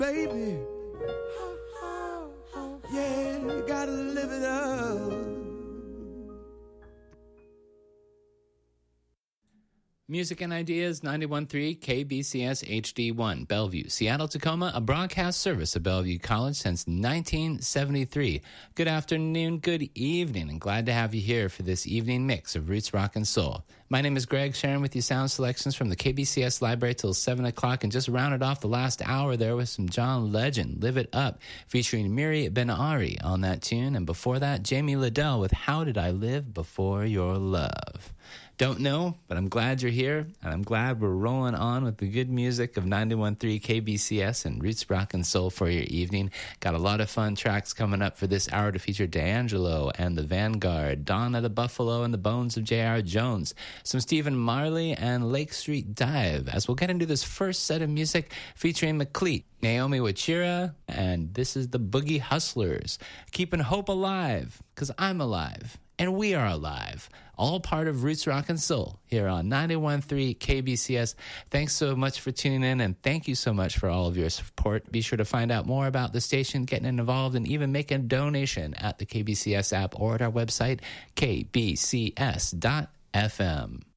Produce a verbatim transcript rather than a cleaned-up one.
baby. Yeah, gotta live it up. Music and Ideas, ninety-one point three K B C S H D one, Bellevue, Seattle, Tacoma, a broadcast service of Bellevue College since nineteen seventy-three. Good afternoon, good evening, and glad to have you here for this evening mix of Roots, Rock, and Soul. My name is Greg, sharing with you sound selections from the K B C S library till seven o'clock, and just rounded off the last hour there with some John Legend, Live It Up, featuring Miri Ben-Ari on that tune, and before that, Jamie Liddell with How Did I Live Before Your Love. Don't know, but I'm glad you're here, and I'm glad we're rolling on with the good music of ninety-one point three K B C S and Roots, Rock, and Soul for your evening. Got a lot of fun tracks coming up for this hour to feature D'Angelo and the Vanguard, Dawn of the Buffalo and the Bones of J R. Jones, some Stephen Marley and Lake Street Dive, as we'll get into this first set of music featuring McLeet, Naomi Wachira, and this is the Boogie Hustlers, keeping hope alive, because I'm alive. And we are alive, all part of Roots, Rock, and Soul here on ninety-one point three K B C S. Thanks so much for tuning in, and thank you so much for all of your support. Be sure to find out more about the station, getting involved, and even make a donation at the K B C S app or at our website, k b c s dot f m.